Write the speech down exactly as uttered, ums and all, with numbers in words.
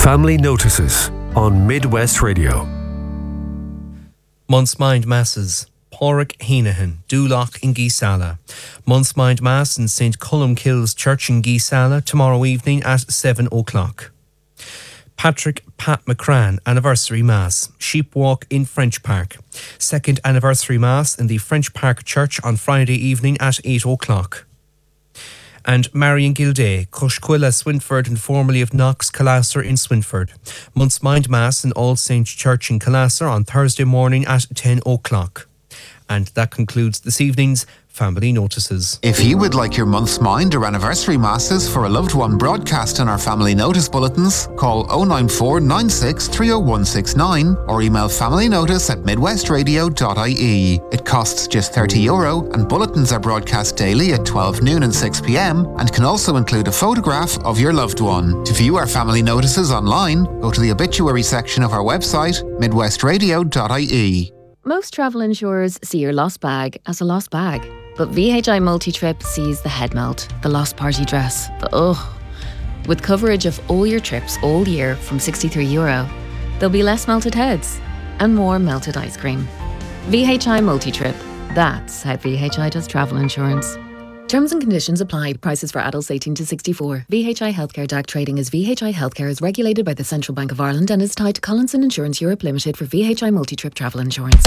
Family Notices on Midwest Radio. Month's Mind Masses. Pádraig Heenahan, Dúlach in Geesala. Month's Mind Mass in Saint Columkille's Church in Geesala tomorrow evening at seven o'clock. Patrick Pat McCran Anniversary Mass, Sheep Walk in French Park. Second Anniversary Mass in the French Park Church on Friday evening at eight o'clock. And Marion Gilday, Cushquilla, Swinford, and formerly of Knox, Calasser in Swinford. Month's Mind Mass in All Saints Church in Calasser on Thursday morning at ten o'clock. And that concludes this evening's Family Notices. If you would like your month's mind or anniversary masses for a loved one broadcast in our Family Notice bulletins, call oh nine four nine six three oh one six nine or email familynotice at midwestradio dot I E. It costs just thirty euro and bulletins are broadcast daily at twelve noon and six p.m. and can also include a photograph of your loved one. To view our Family Notices online, go to the obituary section of our website, midwestradio dot I E. Most travel insurers see your lost bag as a lost bag. But V H I Multi-Trip sees the head melt, the lost party dress, the ugh. With coverage of all your trips all year from sixty-three euro, there'll be less melted heads and more melted ice cream. V H I Multi-Trip. That's how V H I does travel insurance. Terms and conditions apply. Prices for adults eighteen to sixty-four. V H I Healthcare D A C trading as V H I Healthcare is regulated by the Central Bank of Ireland and is tied to Collinson Insurance Europe Limited for V H I Multi-Trip travel insurance.